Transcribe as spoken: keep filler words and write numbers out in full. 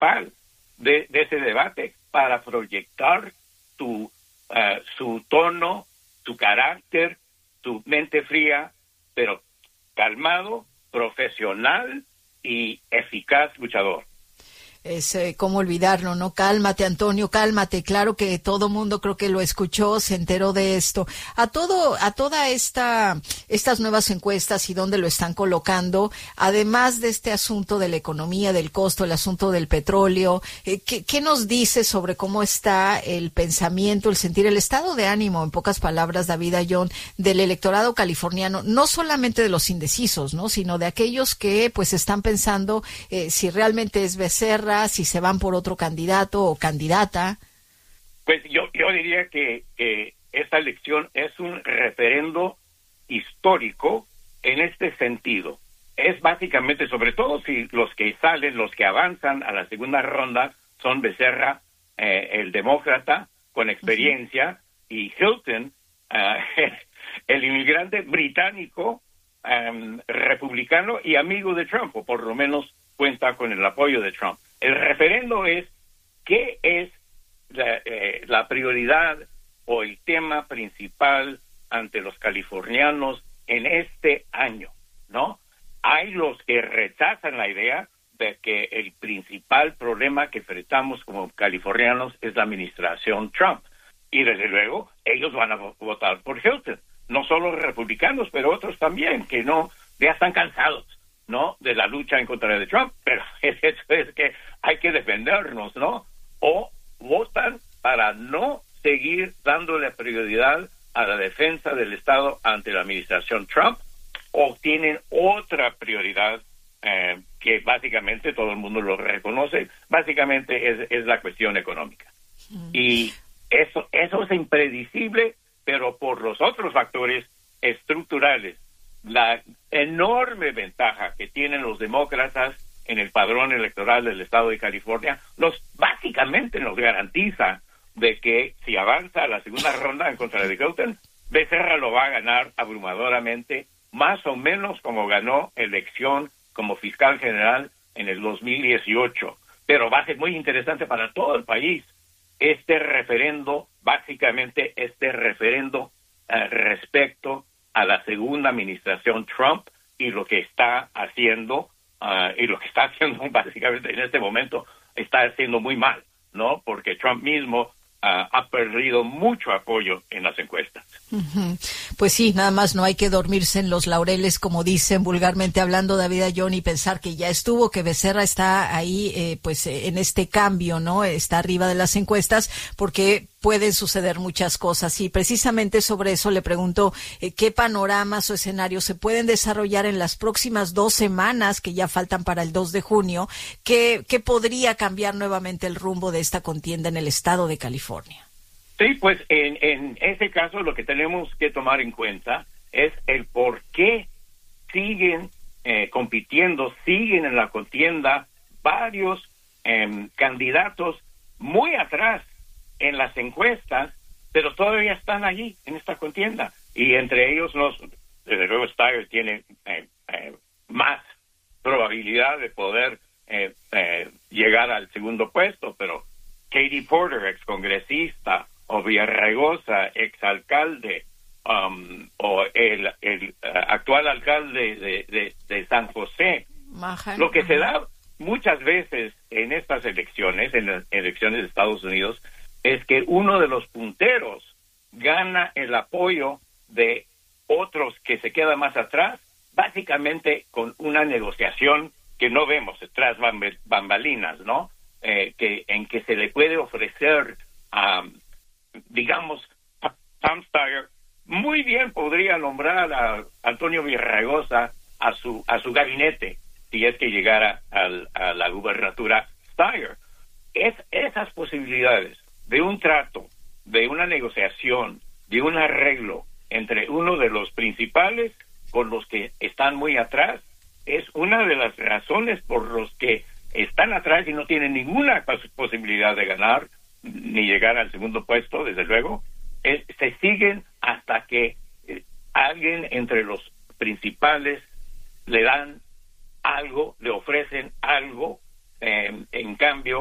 principal de, de ese debate para proyectar tu, uh, su tono, su carácter, su mente fría, pero calmado, profesional y eficaz luchador. Es eh, cómo olvidarlo, ¿no? Cálmate, Antonio, cálmate. Claro que todo mundo creo que lo escuchó, se enteró de esto. A todo, a toda esta, estas nuevas encuestas y dónde lo están colocando, además de este asunto de la economía, del costo, el asunto del petróleo, eh, ¿qué, qué nos dice sobre cómo está el pensamiento, el sentir, el estado de ánimo, en pocas palabras, David Ayllón, del electorado californiano, no solamente de los indecisos, ¿no? Sino de aquellos que, pues, están pensando eh, si realmente es Becerra, si se van por otro candidato o candidata? Pues yo, yo diría que, que esta elección es un referendo histórico en este sentido. Es básicamente, sobre todo si los que salen, los que avanzan a la segunda ronda son Becerra, eh, el demócrata con experiencia, uh-huh. y Hilton, uh, el inmigrante británico, um, republicano y amigo de Trump, o por lo menos cuenta con el apoyo de Trump. El referendo es qué es la, eh, la prioridad o el tema principal ante los californianos en este año, ¿no? Hay los que rechazan la idea de que el principal problema que enfrentamos como californianos es la administración Trump. Y desde luego, ellos van a votar por Hilton. No solo republicanos, pero otros también, que no, ya están cansados, ¿no?, de la lucha en contra de Trump, pero es, es, es que hay que defendernos, ¿no? O votan para no seguir dándole prioridad a la defensa del Estado ante la administración Trump, o tienen otra prioridad eh, que básicamente todo el mundo lo reconoce, básicamente es, es la cuestión económica. Mm. Y eso, eso es impredecible, pero por los otros factores estructurales, la enorme ventaja que tienen los demócratas en el padrón electoral del estado de California, los básicamente nos garantiza de que si avanza a la segunda ronda en contra de Hilton, Becerra lo va a ganar abrumadoramente, más o menos como ganó elección como fiscal general en el dos mil dieciocho. Pero va a ser muy interesante para todo el país este referendo, básicamente este referendo eh, respecto a la segunda administración Trump y lo que está haciendo, uh, y lo que está haciendo básicamente en este momento, está haciendo muy mal, ¿no? Porque Trump mismo uh, ha perdido mucho apoyo en las encuestas. Uh-huh. Pues sí, nada más no hay que dormirse en los laureles, como dicen vulgarmente hablando, David Ayllón, y pensar que ya estuvo, que Becerra está ahí, eh, pues eh, en este cambio, ¿no? Está arriba de las encuestas, porque pueden suceder muchas cosas. Y precisamente sobre eso le pregunto eh, qué panoramas o escenarios se pueden desarrollar en las próximas dos semanas que ya faltan para el dos de junio, que, que podría cambiar nuevamente el rumbo de esta contienda en el estado de California. Sí, pues en, en ese caso lo que tenemos que tomar en cuenta es el por qué siguen eh, compitiendo, siguen en la contienda varios eh, candidatos muy atrás en las encuestas, pero todavía están allí en esta contienda. Y entre ellos, los, desde luego, Steyer tiene eh, eh, más probabilidad de poder eh, eh, llegar al segundo puesto, pero Katie Porter, excongresista, o Villarraigosa, exalcalde, um, o el, el uh, actual alcalde de, de, de San José. Maja, lo que se da muchas veces en estas elecciones, en las elecciones de Estados Unidos, es que uno de los punteros gana el apoyo de otros que se quedan más atrás, básicamente con una negociación que no vemos tras bambalinas, ¿no? Eh, que en que se le puede ofrecer a um, digamos, Tom Steyer muy bien podría nombrar a Antonio Villarraigosa a su a su gabinete si es que llegara al, a la gubernatura Steyer. Es esas posibilidades de un trato, de una negociación, de un arreglo entre uno de los principales con los que están muy atrás, es una de las razones por los que están atrás y no tienen ninguna posibilidad de ganar ni llegar al segundo puesto, desde luego, es, se siguen hasta que eh, alguien entre los principales le dan algo, le ofrecen algo eh, en cambio,